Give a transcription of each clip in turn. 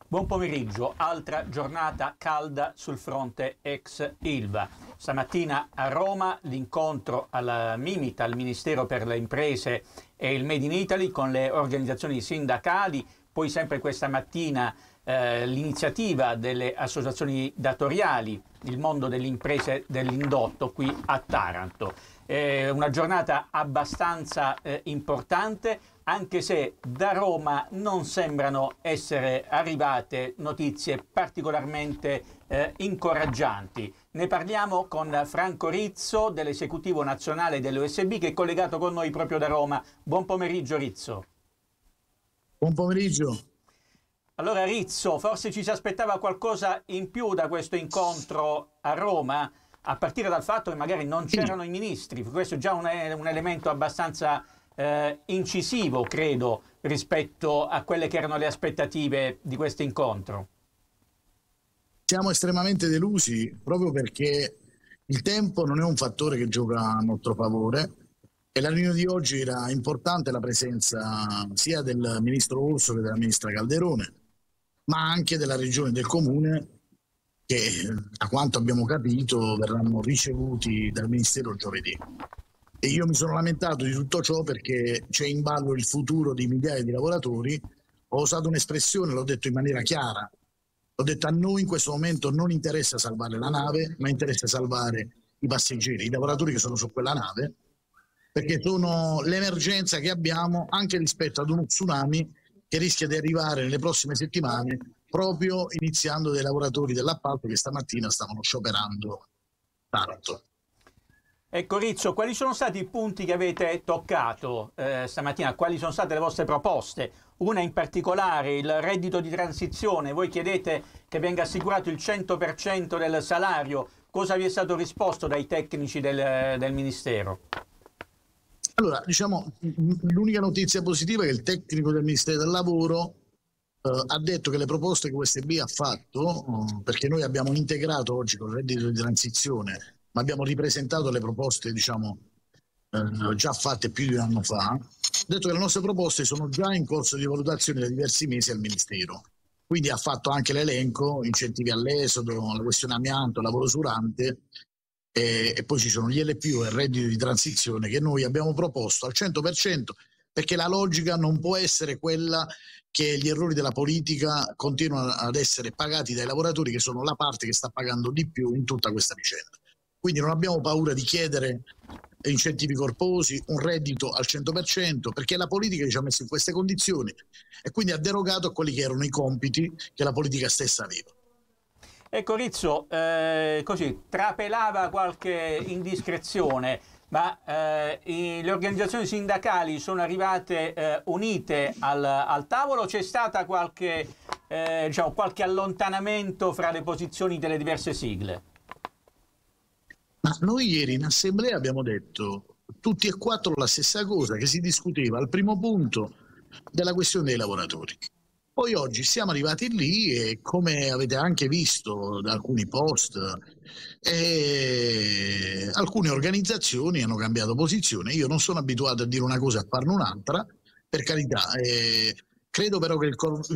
Buon pomeriggio, altra giornata calda sul fronte ex Ilva. Stamattina a Roma l'incontro alla Mimita, al Ministero per le Imprese e il Made in Italy con le organizzazioni sindacali, poi sempre questa mattina l'iniziativa delle associazioni datoriali, il mondo delle imprese dell'indotto qui a Taranto. Una giornata abbastanza importante, anche se da Roma non sembrano essere arrivate notizie particolarmente incoraggianti. Ne parliamo con Franco Rizzo dell'Esecutivo Nazionale dell'OSB, che è collegato con noi proprio da Roma. Buon pomeriggio Rizzo. Buon pomeriggio. Allora Rizzo, forse ci si aspettava qualcosa in più da questo incontro a Roma, a partire dal fatto che magari non c'erano i ministri. Questo è già un elemento abbastanza incisivo, credo, rispetto a quelle che erano le aspettative di questo incontro. Siamo estremamente delusi proprio perché il tempo non è un fattore che gioca a nostro favore e la riunione di oggi era importante la presenza sia del ministro Orso che della ministra Calderone, ma anche della regione e del comune che, da quanto abbiamo capito, verranno ricevuti dal ministero giovedì. E io mi sono lamentato di tutto ciò perché c'è in ballo il futuro di migliaia di lavoratori. Ho usato un'espressione, l'ho detto in maniera chiara, ho detto: a noi in questo momento non interessa salvare la nave, ma interessa salvare i passeggeri, i lavoratori che sono su quella nave, perché sono l'emergenza che abbiamo anche rispetto ad uno tsunami che rischia di arrivare nelle prossime settimane, proprio iniziando dai lavoratori dell'appalto che stamattina stavano scioperando Taranto. Ecco Rizzo, quali sono stati i punti che avete toccato stamattina? Quali sono state le vostre proposte? Una in particolare, il reddito di transizione. Voi chiedete che venga assicurato il 100% del salario. Cosa vi è stato risposto dai tecnici del Ministero? Allora, diciamo, l'unica notizia positiva è che il tecnico del Ministero del Lavoro ha detto che le proposte che USB ha fatto, perché noi abbiamo integrato oggi con il reddito di transizione, ma abbiamo ripresentato le proposte, diciamo, già fatte più di un anno fa, ha detto che le nostre proposte sono già in corso di valutazione da diversi mesi al Ministero. Quindi ha fatto anche l'elenco, incentivi all'esodo, la questione amianto, lavoro usurante, e poi ci sono gli LPO e il reddito di transizione che noi abbiamo proposto al 100%, perché la logica non può essere quella che gli errori della politica continuano ad essere pagati dai lavoratori, che sono la parte che sta pagando di più in tutta questa vicenda. Quindi non abbiamo paura di chiedere incentivi corposi, un reddito al 100%, perché la politica ci ha messo in queste condizioni e quindi ha derogato a quelli che erano i compiti che la politica stessa aveva. Ecco Rizzo, così trapelava qualche indiscrezione, ma le organizzazioni sindacali sono arrivate unite al tavolo? C'è stata qualche allontanamento fra le posizioni delle diverse sigle? Ma noi ieri in assemblea abbiamo detto tutti e quattro la stessa cosa, che si discuteva al primo punto della questione dei lavoratori. Poi oggi siamo arrivati lì e, come avete anche visto da alcuni post, alcune organizzazioni hanno cambiato posizione. Io non sono abituato a dire una cosa e a farne un'altra, per carità. Credo però che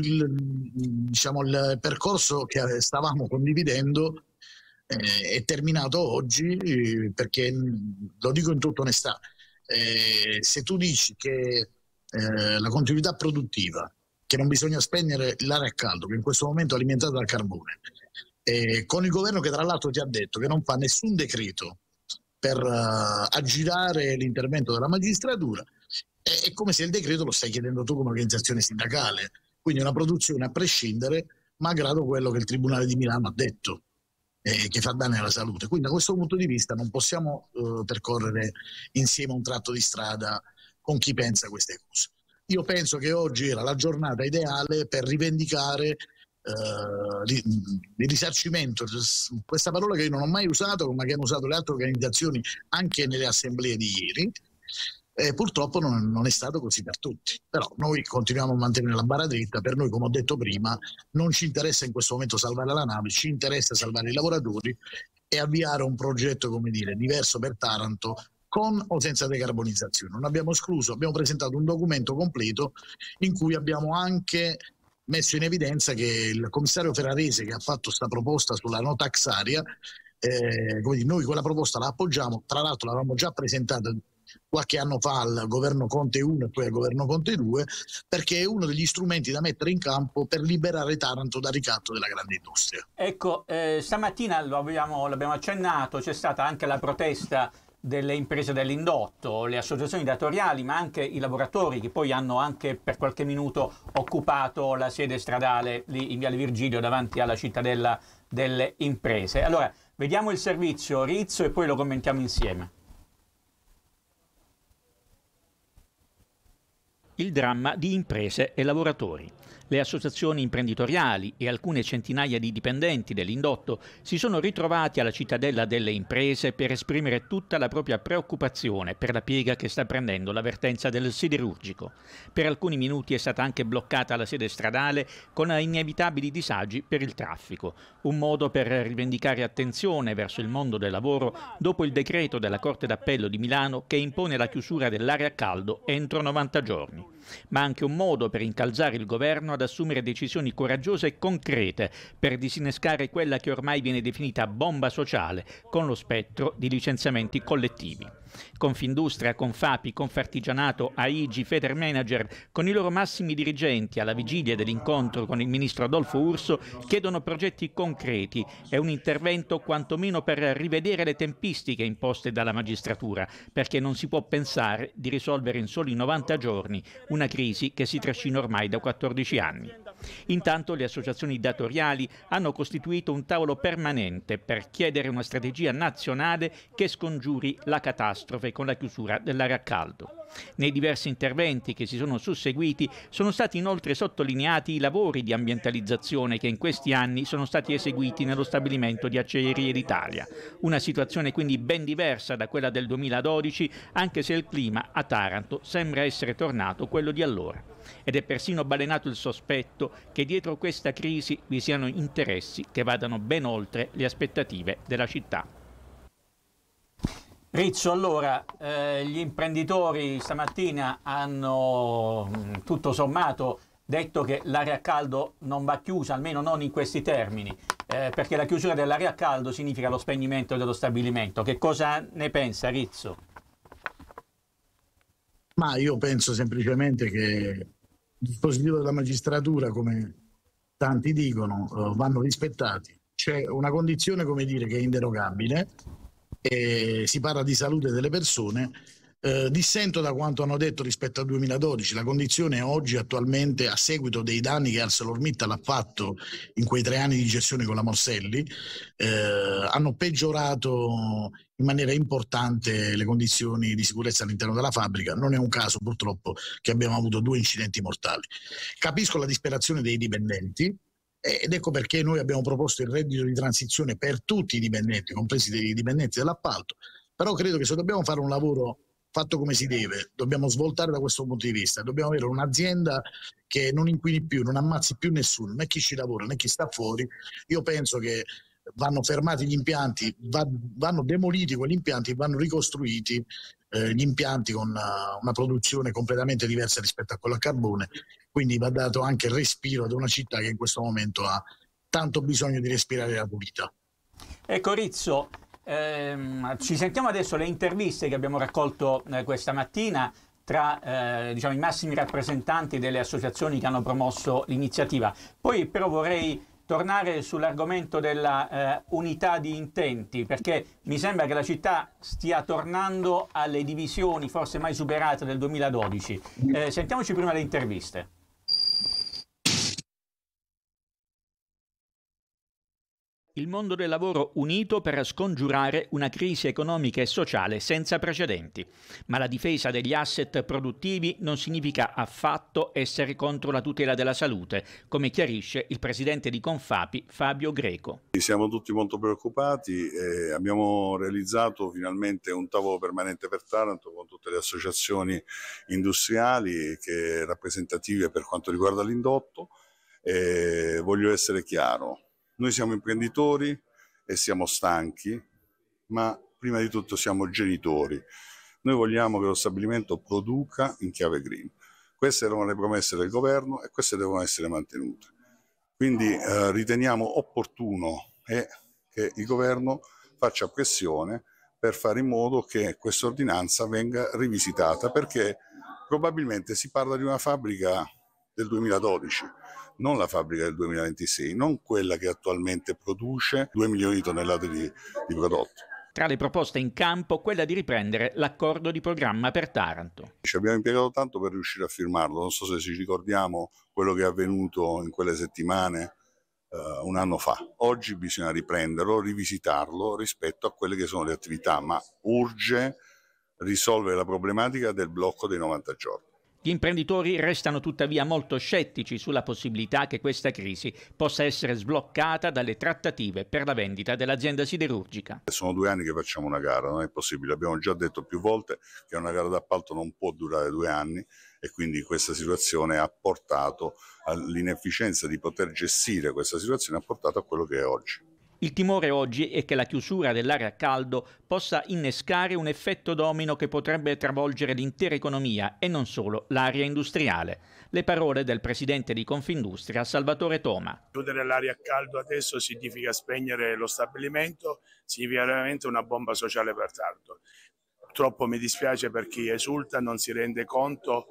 il percorso che stavamo condividendo è terminato oggi, perché lo dico in tutta onestà, se tu dici che la continuità produttiva, che non bisogna spegnere l'area a caldo, che in questo momento è alimentata dal carbone, con il governo che tra l'altro ti ha detto che non fa nessun decreto per aggirare l'intervento della magistratura, è come se il decreto lo stai chiedendo tu come organizzazione sindacale, quindi una produzione a prescindere, malgrado quello che il Tribunale di Milano ha detto, che fa danni alla salute. Quindi da questo punto di vista non possiamo percorrere insieme un tratto di strada con chi pensa queste cose. Io penso che oggi era la giornata ideale per rivendicare il risarcimento, questa parola che io non ho mai usato, ma che hanno usato le altre organizzazioni anche nelle assemblee di ieri. Purtroppo non è stato così per tutti, però noi continuiamo a mantenere la barra dritta. Per noi, come ho detto prima, non ci interessa in questo momento salvare la nave, ci interessa salvare i lavoratori e avviare un progetto, come dire, diverso per Taranto, con o senza decarbonizzazione. Non abbiamo escluso, abbiamo presentato un documento completo in cui abbiamo anche messo in evidenza che il commissario Ferrarese, che ha fatto questa proposta sulla no tax area, noi quella proposta la appoggiamo, tra l'altro l'avevamo già presentata qualche anno fa al governo Conte 1 e poi al governo Conte 2, perché è uno degli strumenti da mettere in campo per liberare Taranto dal ricatto della grande industria. Ecco, stamattina l'abbiamo accennato, c'è stata anche la protesta delle imprese dell'indotto, le associazioni datoriali, ma anche i lavoratori che poi hanno anche per qualche minuto occupato la sede stradale lì in Viale Virgilio davanti alla cittadella delle imprese. Allora, vediamo il servizio Rizzo e poi lo commentiamo insieme. Il dramma di imprese e lavoratori. Le associazioni imprenditoriali e alcune centinaia di dipendenti dell'indotto si sono ritrovati alla cittadella delle imprese per esprimere tutta la propria preoccupazione per la piega che sta prendendo la vertenza del siderurgico. Per alcuni minuti è stata anche bloccata la sede stradale con inevitabili disagi per il traffico, un modo per rivendicare attenzione verso il mondo del lavoro dopo il decreto della Corte d'Appello di Milano che impone la chiusura dell'area a caldo entro 90 giorni, ma anche un modo per incalzare il governo ad assumere decisioni coraggiose e concrete per disinnescare quella che ormai viene definita bomba sociale con lo spettro di licenziamenti collettivi. Confindustria, Confapi, Confartigianato, AIGI, Federmanager, con i loro massimi dirigenti alla vigilia dell'incontro con il ministro Adolfo Urso, chiedono progetti concreti e un intervento quantomeno per rivedere le tempistiche imposte dalla magistratura, perché non si può pensare di risolvere in soli 90 giorni una crisi che si trascina ormai da 14 anni. Intanto le associazioni datoriali hanno costituito un tavolo permanente per chiedere una strategia nazionale che scongiuri la catastrofe con la chiusura dell'area a caldo. Nei diversi interventi che si sono susseguiti sono stati inoltre sottolineati i lavori di ambientalizzazione che in questi anni sono stati eseguiti nello stabilimento di Acciaierie d'Italia. Una situazione quindi ben diversa da quella del 2012, anche se il clima a Taranto sembra essere tornato quello di allora. Ed è persino balenato il sospetto che dietro questa crisi vi siano interessi che vadano ben oltre le aspettative della città. Rizzo, allora, gli imprenditori stamattina hanno tutto sommato detto che l'area a caldo non va chiusa, almeno non in questi termini, perché la chiusura dell'area a caldo significa lo spegnimento dello stabilimento. Che cosa ne pensa Rizzo? Ma io penso semplicemente che il dispositivo della magistratura, come tanti dicono, vanno rispettati. C'è una condizione, come dire, che è inderogabile, e si parla di salute delle persone. Dissento da quanto hanno detto rispetto al 2012. La condizione oggi, attualmente, a seguito dei danni che ArcelorMittal ha fatto in quei 3 anni di gestione con la Morselli, hanno peggiorato in maniera importante le condizioni di sicurezza all'interno della fabbrica. Non è un caso, purtroppo, che abbiamo avuto 2 incidenti mortali. Capisco la disperazione dei dipendenti, ed ecco perché noi abbiamo proposto il reddito di transizione per tutti i dipendenti, compresi i dipendenti dell'appalto. Però credo che se dobbiamo fare un lavoro fatto come si deve, dobbiamo svoltare da questo punto di vista, dobbiamo avere un'azienda che non inquini più, non ammazzi più nessuno, né chi ci lavora né chi sta fuori. Io penso che vanno fermati gli impianti, vanno demoliti quegli impianti, vanno ricostruiti gli impianti con una produzione completamente diversa rispetto a quella a carbone, quindi va dato anche il respiro ad una città che in questo momento ha tanto bisogno di respirare la pulita. Ecco Rizzo, ci sentiamo adesso le interviste che abbiamo raccolto questa mattina tra diciamo, i massimi rappresentanti delle associazioni che hanno promosso l'iniziativa. Poi però vorrei tornare sull'argomento della unità di intenti, perché mi sembra che la città stia tornando alle divisioni forse mai superate del 2012. Sentiamoci prima le interviste. Il mondo del lavoro unito per scongiurare una crisi economica e sociale senza precedenti. Ma la difesa degli asset produttivi non significa affatto essere contro la tutela della salute, come chiarisce il presidente di Confapi, Fabio Greco. Siamo tutti molto preoccupati e abbiamo realizzato finalmente un tavolo permanente per Taranto con tutte le associazioni industriali che rappresentative per quanto riguarda l'indotto. Voglio essere chiaro. Noi siamo imprenditori e siamo stanchi, ma prima di tutto siamo genitori. Noi vogliamo che lo stabilimento produca in chiave green. Queste erano le promesse del governo e queste devono essere mantenute. Quindi riteniamo opportuno che il governo faccia pressione per fare in modo che questa ordinanza venga rivisitata, perché probabilmente si parla di una fabbrica del 2012, non la fabbrica del 2026, non quella che attualmente produce 2 milioni di tonnellate di prodotto. Tra le proposte in campo, quella di riprendere l'accordo di programma per Taranto. Ci abbiamo impiegato tanto per riuscire a firmarlo, non so se ci ricordiamo quello che è avvenuto in quelle settimane un anno fa. Oggi bisogna riprenderlo, rivisitarlo rispetto a quelle che sono le attività, ma urge risolvere la problematica del blocco dei 90 giorni. Gli imprenditori restano tuttavia molto scettici sulla possibilità che questa crisi possa essere sbloccata dalle trattative per la vendita dell'azienda siderurgica. Sono 2 anni che facciamo una gara, non è possibile. Abbiamo già detto più volte che una gara d'appalto non può durare 2 anni e quindi questa situazione ha portato all'inefficienza di poter gestire questa situazione, ha portato a quello che è oggi. Il timore oggi è che la chiusura dell'area a caldo possa innescare un effetto domino che potrebbe travolgere l'intera economia e non solo l'area industriale. Le parole del presidente di Confindustria, Salvatore Toma. Chiudere l'area a caldo adesso significa spegnere lo stabilimento, significa veramente una bomba sociale per Taranto. Purtroppo mi dispiace per chi esulta, non si rende conto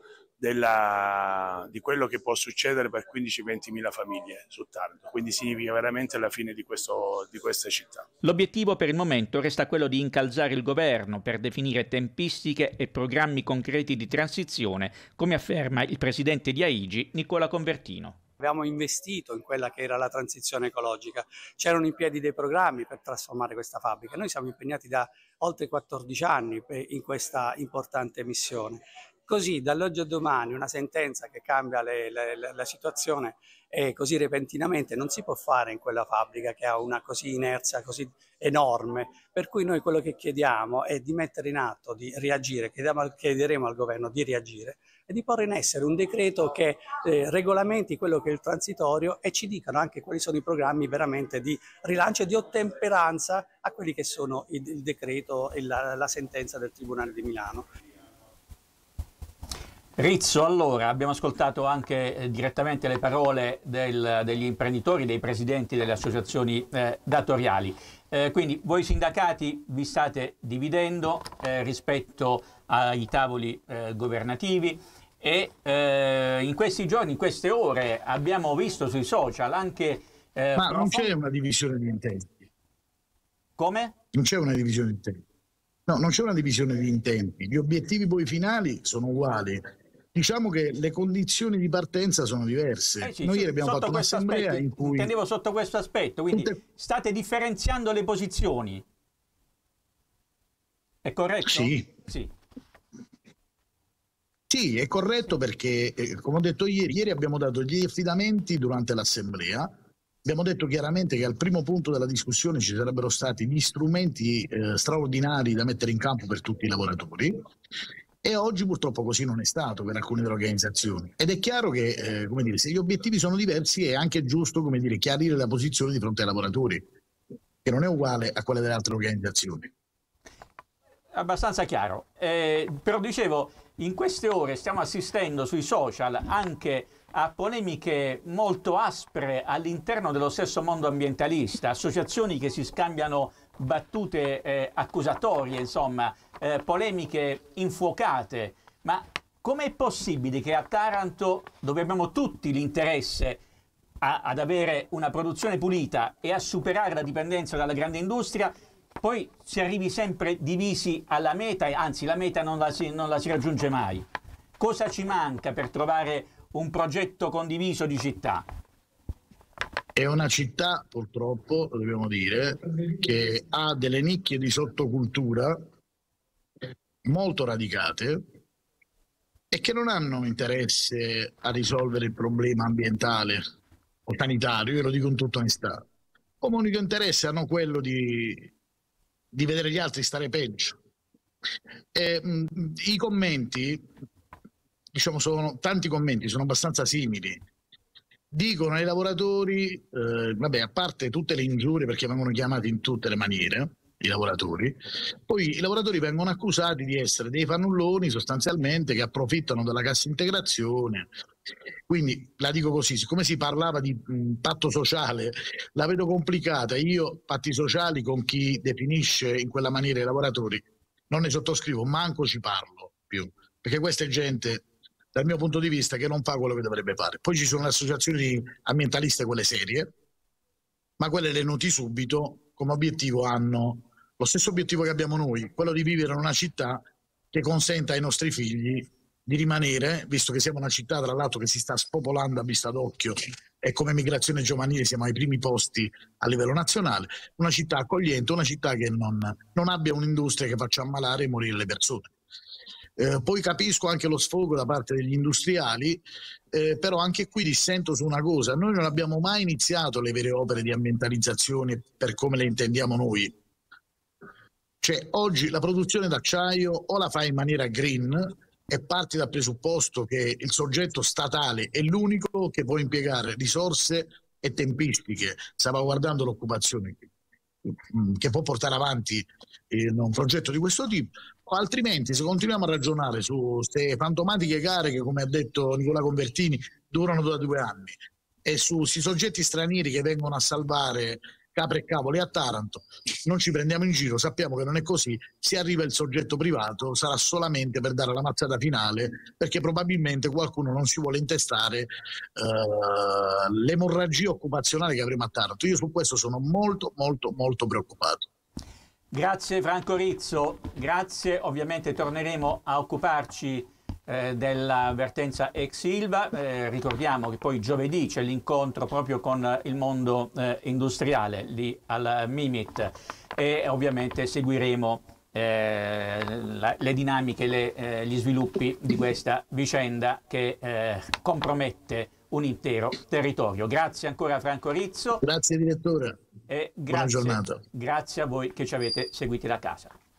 di quello che può succedere per 15-20 mila famiglie su Taranto, quindi significa veramente la fine di questa città. L'obiettivo per il momento resta quello di incalzare il governo per definire tempistiche e programmi concreti di transizione, come afferma il presidente di AIGI, Nicola Convertino. Abbiamo investito in quella che era la transizione ecologica, c'erano in piedi dei programmi per trasformare questa fabbrica, noi siamo impegnati da oltre 14 anni in questa importante missione. Così dall'oggi al domani una sentenza che cambia la situazione così repentinamente non si può fare in quella fabbrica che ha una così inerzia così enorme, per cui noi quello che chiediamo è di mettere in atto, di reagire, chiederemo al governo di reagire e di porre in essere un decreto che regolamenti quello che è il transitorio e ci dicano anche quali sono i programmi veramente di rilancio e di ottemperanza a quelli che sono il decreto e la sentenza del Tribunale di Milano. Rizzo, allora abbiamo ascoltato anche direttamente le parole degli imprenditori, dei presidenti delle associazioni datoriali. Quindi voi sindacati vi state dividendo rispetto ai tavoli governativi e in questi giorni, in queste ore abbiamo visto sui social anche... Ma non c'è una divisione di intenti. Come? Non c'è una divisione di intenti. No, non c'è una divisione di intenti. Gli obiettivi poi finali sono uguali. Diciamo che le condizioni di partenza sono diverse. Sì, noi ieri abbiamo fatto un'assemblea in cui... Intendevo sotto questo aspetto, quindi state differenziando le posizioni. È corretto? Sì. Sì, è corretto perché, come ho detto ieri abbiamo dato gli affidamenti durante l'assemblea. Abbiamo detto chiaramente che al primo punto della discussione ci sarebbero stati gli strumenti straordinari da mettere in campo per tutti i lavoratori. E oggi purtroppo così non è stato per alcune delle organizzazioni. Ed è chiaro che come dire, se gli obiettivi sono diversi è anche giusto come dire, chiarire la posizione di fronte ai lavoratori, che non è uguale a quella delle altre organizzazioni. Abbastanza chiaro. Però dicevo, in queste ore stiamo assistendo sui social anche a polemiche molto aspre all'interno dello stesso mondo ambientalista, associazioni che si scambiano battute accusatorie, insomma, polemiche infuocate. Ma com'è possibile che a Taranto, dove abbiamo tutti l'interesse ad avere una produzione pulita e a superare la dipendenza dalla grande industria, poi si arrivi sempre divisi alla meta, e anzi la meta non la si raggiunge mai? Cosa ci manca per trovare un progetto condiviso di città? È una città, purtroppo, lo dobbiamo dire, che ha delle nicchie di sottocultura molto radicate e che non hanno interesse a risolvere il problema ambientale o sanitario, io lo dico in tutta onestà. Come unico interesse hanno quello di vedere gli altri stare peggio. I commenti, diciamo, tanti commenti sono abbastanza simili. Dicono ai lavoratori, vabbè, a parte tutte le ingiurie perché vengono chiamati in tutte le maniere, i lavoratori. Poi i lavoratori vengono accusati di essere dei fannulloni sostanzialmente che approfittano della cassa integrazione. Quindi la dico così, siccome si parlava di patto sociale, la vedo complicata. Io patti sociali con chi definisce in quella maniera i lavoratori non ne sottoscrivo, manco ci parlo più, perché questa è gente, dal mio punto di vista, che non fa quello che dovrebbe fare. Poi ci sono le associazioni ambientaliste, quelle serie, ma quelle le noti subito, come obiettivo hanno lo stesso obiettivo che abbiamo noi, quello di vivere in una città che consenta ai nostri figli di rimanere, visto che siamo una città tra l'altro che si sta spopolando a vista d'occhio e come migrazione giovanile siamo ai primi posti a livello nazionale, una città accogliente, una città che non abbia un'industria che faccia ammalare e morire le persone. Poi capisco anche lo sfogo da parte degli industriali, però anche qui dissento su una cosa: noi non abbiamo mai iniziato le vere opere di ambientalizzazione per come le intendiamo noi. Cioè, oggi la produzione d'acciaio o la fai in maniera green e parti dal presupposto che il soggetto statale è l'unico che può impiegare risorse e tempistiche, salvaguardando l'occupazione che può portare avanti un progetto di questo tipo, o altrimenti se continuiamo a ragionare su queste fantomatiche gare che, come ha detto Nicola Convertini, durano da 2 anni, e su questi soggetti stranieri che vengono a salvare capre e cavoli a Taranto, non ci prendiamo in giro, sappiamo che non è così. Se arriva il soggetto privato sarà solamente per dare la mazzata finale, perché probabilmente qualcuno non si vuole intestare l'emorragia occupazionale che avremo a Taranto. Io su questo sono molto preoccupato. Grazie Franco Rizzo, grazie. Ovviamente torneremo a occuparci della vertenza ex Ilva. Ricordiamo che poi giovedì c'è l'incontro proprio con il mondo industriale lì al Mimit, e ovviamente seguiremo le dinamiche, gli sviluppi di questa vicenda che compromette un intero territorio. Grazie ancora Franco Rizzo. Grazie direttore. E buona giornata. Grazie a voi che ci avete seguiti da casa.